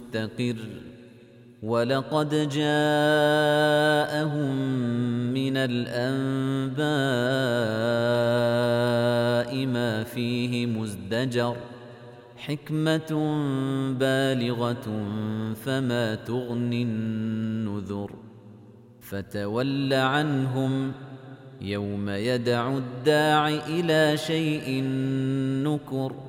مستقر ولقد جاءهم من الأنباء ما فيه مزدجر حكمة بالغة فما تغني النذر فتول عنهم يوم يدع الداع إلى شيء نكر